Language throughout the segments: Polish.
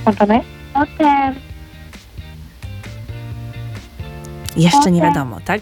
Skończony? Potem Jeszcze nie wiadomo, tak?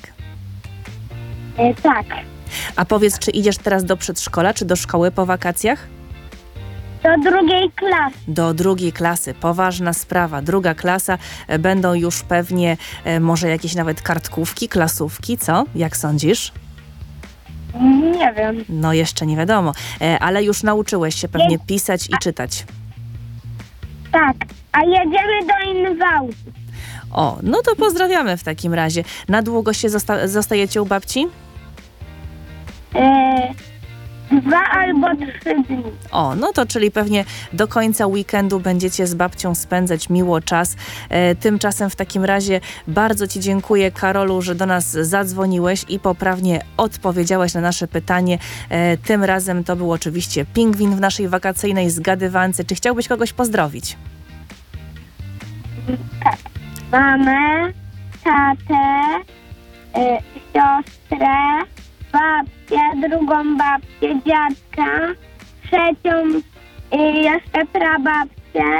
tak, A powiedz, czy idziesz teraz do przedszkola, czy do szkoły po wakacjach? do drugiej klasy. Do drugiej klasy. Poważna sprawa. Druga klasa. Będą już pewnie może jakieś nawet kartkówki, klasówki, co? Jak sądzisz? Nie wiem. No jeszcze nie wiadomo. Ale już nauczyłeś się pewnie pisać i czytać. Tak, a jedziemy do Inwału. O, no to pozdrawiamy w takim razie. Na długo się zostajecie u babci? 2 albo 3 dni. O, no to czyli pewnie do końca weekendu będziecie z babcią spędzać miło czas. Tymczasem w takim razie bardzo Ci dziękuję, Karolu, że do nas zadzwoniłeś i poprawnie odpowiedziałeś na nasze pytanie. Tym razem to był oczywiście pingwin w naszej wakacyjnej zgadywance. Czy chciałbyś kogoś pozdrowić? Tak. Mamę, tatę, siostrę, babcię, drugą babcię, dziadka, trzecią jeszcze prababcię.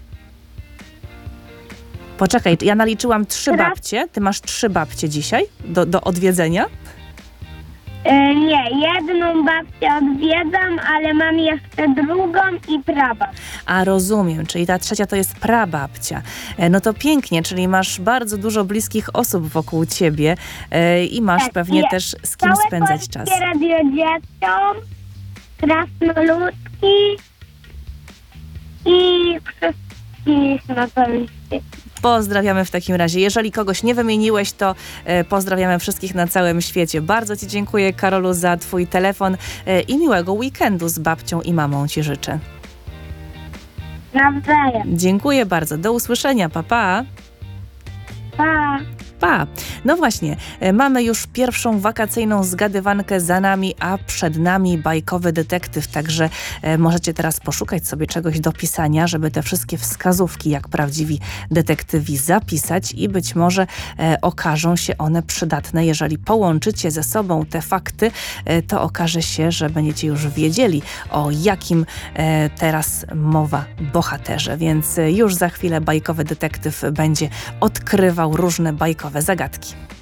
Poczekaj, ja naliczyłam 3 Teraz- babcie. Ty masz 3 babcie dzisiaj do odwiedzenia? Nie, jedną babcię odwiedzam, ale mam jeszcze drugą i prababcię. A rozumiem, czyli ta trzecia to jest prababcia. No to pięknie, czyli masz bardzo dużo bliskich osób wokół ciebie i masz Tak, pewnie jest. też z kim Całe spędzać czas. Polskie Radio Dzieciom, Krasnoludki i wszystkich na całym świecie. Pozdrawiamy w takim razie. Jeżeli kogoś nie wymieniłeś, to pozdrawiamy wszystkich na całym świecie. Bardzo Ci dziękuję, Karolu, za Twój telefon i miłego weekendu z babcią i mamą Ci życzę. Nawzajem. Dziękuję bardzo. Do usłyszenia. Pa, pa. Pa. Pa! No właśnie, mamy już pierwszą wakacyjną zgadywankę za nami, a przed nami bajkowy detektyw, także możecie teraz poszukać sobie czegoś do pisania, żeby te wszystkie wskazówki, jak prawdziwi detektywi, zapisać i być może okażą się one przydatne. Jeżeli połączycie ze sobą te fakty, to okaże się, że będziecie już wiedzieli, o jakim teraz mowa bohaterze, więc już za chwilę bajkowy detektyw będzie odkrywał różne bajkowe zagadki.